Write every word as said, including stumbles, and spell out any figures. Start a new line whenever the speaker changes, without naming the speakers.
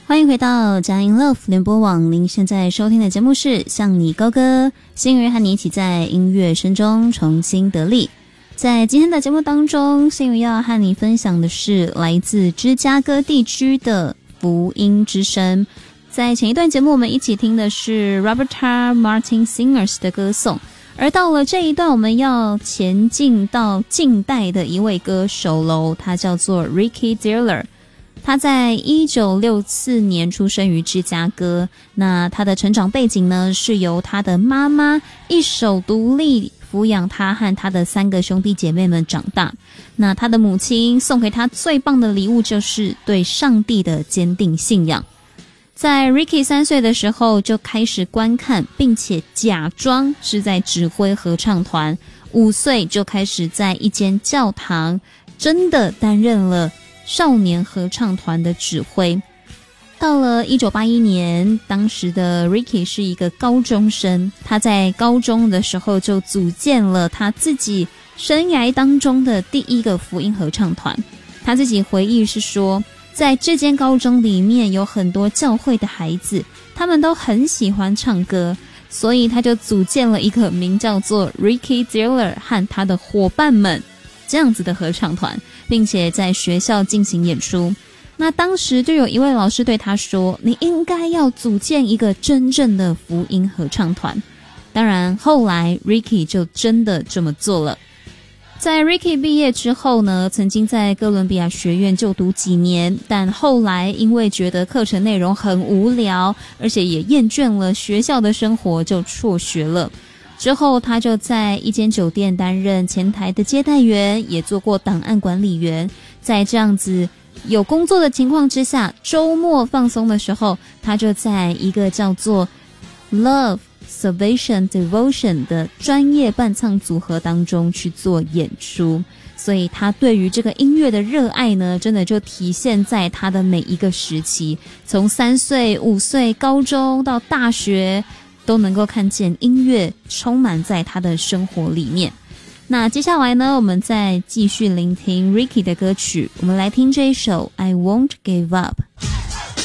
欢迎回到佳音 Love 联播网，您现在收听的节目是向你高歌，心瑜和你一起在音乐声中重新得力。在今天的节目当中，心瑜要和你分享的是来自芝加哥地区的福音之声。在前一段节目我们一起听的是 Roberta Martin Singers 的歌颂，而到了这一段我们要前进到近代的一位歌手喽，他叫做 Ricky Diller。他在一九六四年出生于芝加哥，那他的成长背景呢，是由他的妈妈一手独立抚养他和他的三个兄弟姐妹们长大。那他的母亲送给他最棒的礼物就是对上帝的坚定信仰。在 Ricky 三岁的时候就开始观看并且假装是在指挥合唱团，五岁就开始在一间教堂真的担任了少年合唱团的指挥。到了一九八一年，当时的 Ricky 是一个高中生，他在高中的时候就组建了他自己生涯当中的第一个福音合唱团。他自己回忆是说，在这间高中里面有很多教会的孩子，他们都很喜欢唱歌，所以他就组建了一个名叫做 Ricky Diller 和他的伙伴们这样子的合唱团，并且在学校进行演出。那当时就有一位老师对他说，你应该要组建一个真正的福音合唱团。当然后来 Ricky 就真的这么做了。在 Ricky 毕业之后呢，曾经在哥伦比亚学院就读几年，但后来因为觉得课程内容很无聊，而且也厌倦了学校的生活，就辍学了。之后他就在一间酒店担任前台的接待员，也做过档案管理员。在这样子有工作的情况之下，周末放松的时候，他就在一个叫做 Love Salvation Devotion 的专业伴唱组合当中去做演出。所以他对于这个音乐的热爱呢，真的就体现在他的每一个时期，从三岁、五岁、高中到大学，都能够看见音乐充满在他的生活里面。那接下来呢，我们再继续聆听 Ricky 的歌曲，我们来听这一首 I Won't Give Up。